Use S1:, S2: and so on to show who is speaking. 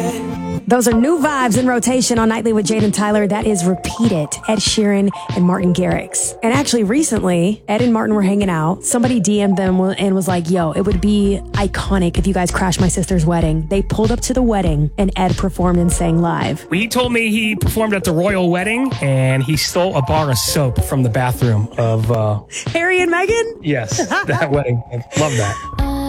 S1: Those are new vibes in rotation on Nightly with Jade and Tyler. That is Repeat It, Ed Sheeran and Martin Garrix. And actually recently, Ed and Martin were hanging out. Somebody DM'd them and was like, yo, it would be iconic if you guys crashed my sister's wedding. They pulled up to the wedding and Ed performed and sang live.
S2: He told me he performed at the royal wedding and he stole a bar of soap from the bathroom of...
S1: Harry and Meghan?
S2: Yes, that wedding. I love that.